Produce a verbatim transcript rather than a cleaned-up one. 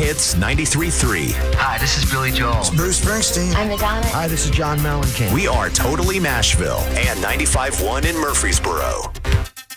Hits ninety-three point three. Hi, this is Billy Joel. It's Bruce Springsteen. I'm Madonna. Hi, this is John Mellencamp. We are Totally Nashville and ninety-five point one in Murfreesboro.